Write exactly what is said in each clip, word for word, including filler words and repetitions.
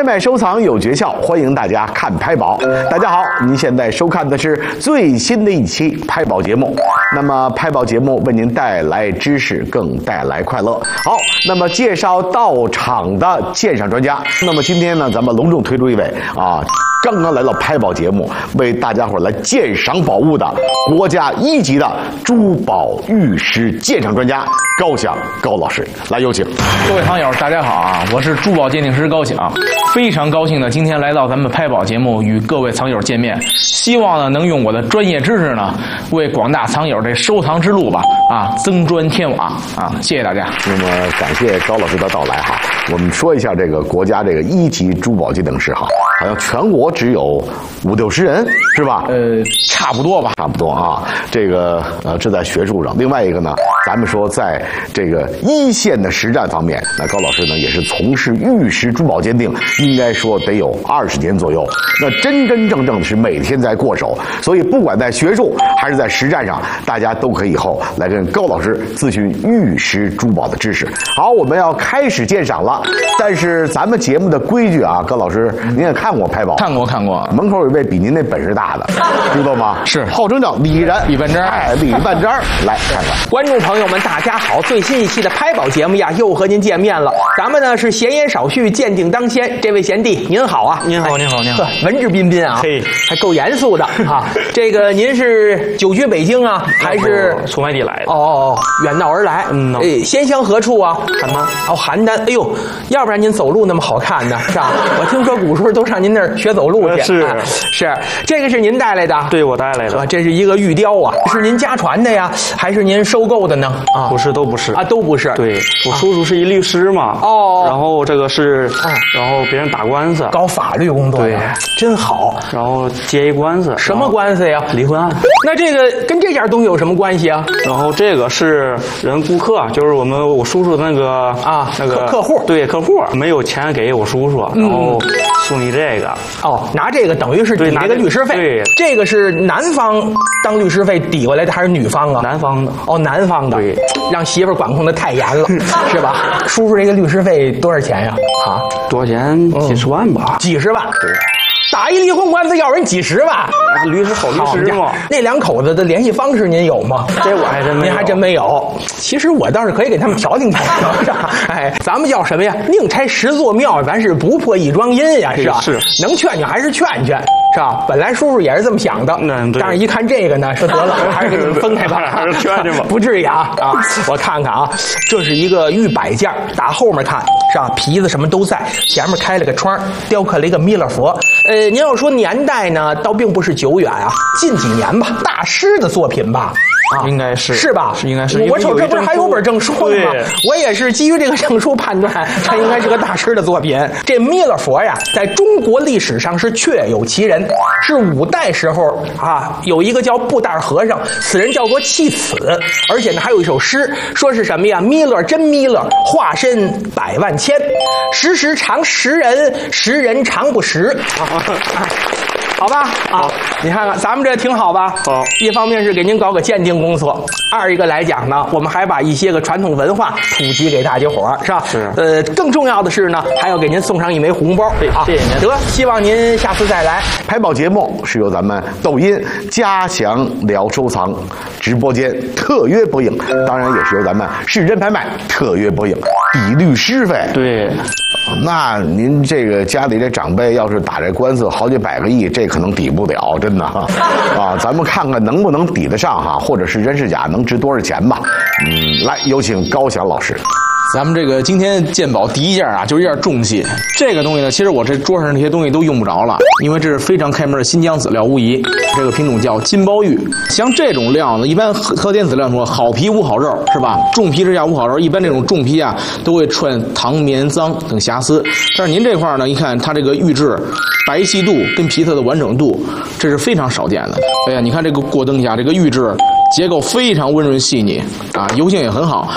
拍卖收藏有诀窍，欢迎大家看拍宝。大家好，您现在收看的是最新的一期拍宝节目。那么拍宝节目为您带来知识，更带来快乐。好，那么介绍到场的鉴赏专家。那么今天呢，咱们隆重推出一位啊，刚刚来到拍宝节目，为大家伙来鉴赏宝物的国家一级的珠宝玉石鉴赏专家高翔高老师，来有请。 各位藏友，大家好啊！我是珠宝鉴定师高翔，非常高兴的今天来到咱们拍宝节目，与各位藏友见面。希望呢能用我的专业知识呢，为广大藏友这收藏之路吧啊增砖添瓦啊！谢谢大家。 那么感谢高老师的到来哈。我们说一下这个国家这个一级珠宝鉴定师哈，好像全国只有五六十人是吧？ 呃，差不多吧， 差不多啊。这个呃，这在学术上。另外一个呢，咱们说在这个一线的实战方面，那高老师呢也是从事玉石珠宝鉴定，应该说得有二十年左右。那真真正正的是每天在过手，所以不管在学术还是在实战上，大家都可以以后来跟高老师咨询玉石珠宝的知识。好，我们要开始鉴赏了。但是咱们节目的规矩啊，高老师您也看过拍宝？ 看过看过。 门口有一位比您那本事大的，知道吗？ 是， 号称叫李然李半张， 哎，李半张，来看看。 观众朋友们，大家好！最新一期的拍宝节目呀，又和您见面了。咱们呢是闲言少叙，鉴定当先。这位贤弟，您好啊！ 您好，您好，您好。 文质彬彬啊， 嘿， 还够严肃的啊。这个您是久居北京啊，还是从外地来的？ 哦哦，远道而来。嗯，哎，先乡何处啊？ 邯郸。 哦，邯郸。哎呦，要不然您走路那么好看呢，是吧？我听说古时候都上您那儿学走路去。 是、 啊、是，这个是您带来的？ 对，我带来的。 啊，这是一个玉雕啊，是您家传的呀，还是您收购的呢？ 啊，不是，都不是啊，都不是。 对，我叔叔是一律师嘛。 哦。 然后这个是，啊、然后别人打官司， 搞法律工作。 对， 真好。 然后接一官司。 什么官司呀？ 离婚案。 那这个跟这件东西有什么关系啊？ 然后这个是人顾客，就是我们我叔叔的那个啊那个客户。 对，客户没有钱给我叔叔，然后送你这个。 哦，拿这个等于是抵这个律师费。 对， 这个是男方当律师费抵过来的还是女方啊？ 男方的。 哦，男方的。 对， 让媳妇管控的太严了，是吧？叔叔这个律师费多少钱呀？啊， 多少钱？几十万吧。 嗯、几十万。 对。 打一离婚官司要人几十万， 律师好律师嘛。 那两口子的联系方式您有吗？ 这我还真没有， 您还真没有。其实我倒是可以给他们调停调停，是吧？哎，咱们叫什么呀？宁拆十座庙，咱是不破一桩阴呀，是吧？ 是， 能劝劝还是劝劝，是吧？本来叔叔也是这么想的， 嗯，对。 但是一看这个呢，说得了，还是给你们分开吧， 还是劝劝吧， 不至于啊啊！我看看啊，这是一个玉摆件，打后面看是吧？皮子什么都在，前面开了个窗，雕刻了一个弥勒佛。呃，您要说年代呢，倒并不是久远啊，近几年吧，大师的作品吧。 啊，应该是是吧？ 是应该是。 我瞅这不是还有本证书呢吗？我也是基于这个证书判断，这应该是个大师的作品。这弥勒佛呀，在中国历史上是确有其人，是五代时候啊，有一个叫布袋和尚，此人叫做弃子，而且呢还有一首诗，说是什么呀？弥勒真弥勒，化身百万千，时时常识人，识人常不识。好吧，啊，你看看咱们这挺好吧？ 好， 一方面是给您搞个鉴定工作，二一个来讲呢，我们还把一些个传统文化普及给大家伙儿，是吧？ 是。 呃，更重要的是呢，还要给您送上一枚红包。 对， 啊， 谢谢您。 得，希望您下次再来。 拍宝节目是由咱们抖音嘉祥聊收藏直播间特约播映，当然也是由咱们市真拍卖特约播映，抵律师费。 对。 那您这个家里这长辈要是打这官司好几百个亿，这可能抵不了，真的啊！咱们看看能不能抵得上哈，或者是真是假，能值多少钱吧？嗯，来有请高翔老师。 咱们这个今天鉴宝第一件啊，就是一件重器。这个东西呢，其实我这桌上这些东西都用不着了，因为这是非常开门的新疆籽料无疑。这个品种叫金包玉，像这种料呢，一般和田籽料说好皮无好肉，是吧？重皮之下无好肉，一般这种重皮啊都会串糖棉脏等瑕疵。但是您这块呢，一看它这个玉质白皙度跟皮色的完整度，这是非常少见的。哎呀，你看这个过灯下这个玉质结构非常温润细腻啊，油性也很好。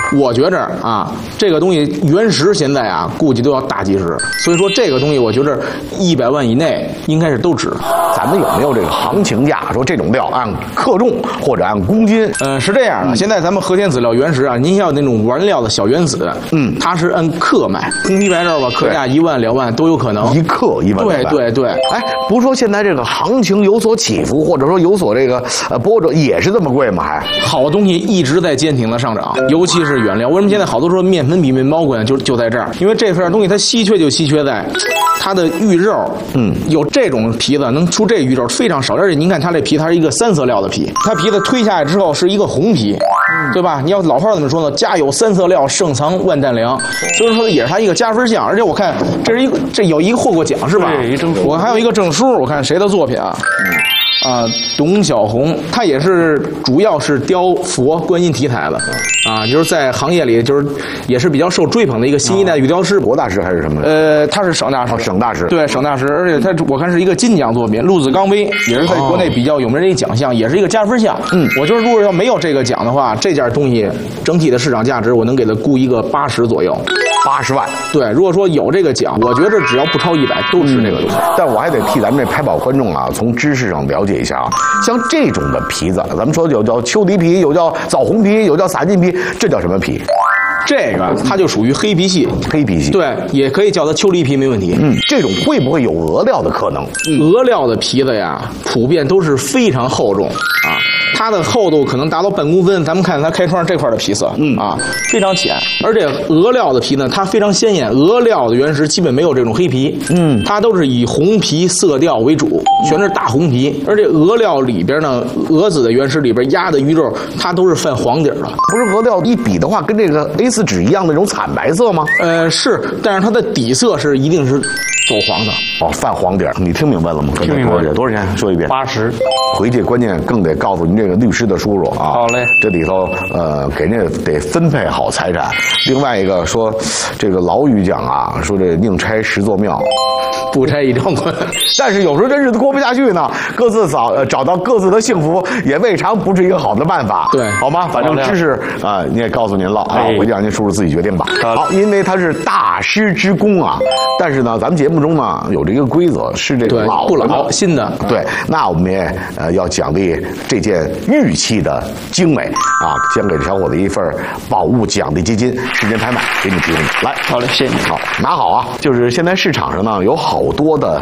我觉着啊，这个东西原石现在啊，估计都要大几十，所以说这个东西我觉着一百万以内应该是都值。 咱们有没有这个行情价？说这种料按克重或者按公斤？ 嗯，是这样的。现在咱们和田籽料原石啊，您像那种原料的小原子，嗯，它是按克卖，红皮白肉吧，克价一万两万都有可能。 一克一万。 对对对。 哎，不是说现在这个行情有所起伏，或者说有所这个呃波折，也是这么贵吗？还好东西一直在坚挺的上涨，尤其是原料。为什么现在好多说面粉比面包贵呢？就就在这儿，因为这份东西它稀缺就稀缺在它的玉肉，嗯，有这种皮子能出这玉肉非常少，而且您看它这皮，它是一个三色料的皮，它皮子推下来之后是一个红皮，对吧？你要老话怎么说呢？家有三色料，盛藏万担粮，所以说也是它一个加分项。而且我看这是一个这有一个获过奖是吧？ 对，一证书。 我还有一个证书，我看谁的作品啊？啊，董小红，他也是主要是雕佛、观音题材的，啊，就是在行业里就是也是比较受追捧的一个新一代玉雕师。 国大师还是什么？ 呃，他是省大师， 哦、省大师， 对，省大师，而且他我看是一个金奖作品，陆子钢杯，也是在国内比较有名的一个奖项，也是一个加分项。嗯，我觉得如果要没有这个奖的话，这件东西整体的市场价值我能给他估一个八十左右。 八十万， 对，如果说有这个奖，我觉得只要不超一百都值这个东西。 嗯、但我还得替咱们这拍宝观众啊，从知识上了解一下啊。像这种的皮子，咱们说有叫秋梨皮，有叫枣红皮，有叫洒金皮，这叫什么皮？ 这个它就属于黑皮系， 黑皮系， 对，也可以叫它秋梨皮，没问题。 嗯，这种会不会有俄料的可能？ 俄料的皮子呀，普遍都是非常厚重啊。它的厚度可能达到半公分，咱们看它开窗这块的皮色，嗯啊，非常浅。而且俄料的皮呢，它非常鲜艳。俄料的原石基本没有这种黑皮，嗯，它都是以红皮色调为主，全是大红皮。而且俄料里边呢，俄子的原石里边压的鱼肉，它都是泛黄底儿的。 不是俄料一比的话，跟这个 A 四 纸一样那种惨白色吗？ 呃，是，但是它的底色是一定是走黄的。 哦，泛黄底儿，你听明白了吗？ 听明白了。 多少钱？说一遍。 八十。 回去关键更得告诉您这个律师的叔叔啊。 好嘞。 这里头呃，给人家得分配好财产。另外一个说，这个老语讲啊，说这宁拆十座庙， 不拆一张坤。 但是有时候这日子过不下去呢，各自找呃找到各自的幸福，也未尝不是一个好的办法。 对， 好吗？反正知识啊、呃，你也告诉您了啊，回去让您叔叔自己决定吧。好，因为他是大师之功啊。但是呢，咱们节目中呢有这个规则，是这个老不老新的。 对，那我们也呃要奖励这件玉器的精美啊，将给小伙子一份宝物奖励基金，时间拍卖给你提供。来， 好嘞，谢谢你。 好，拿好啊。就是现在市场上呢有好多的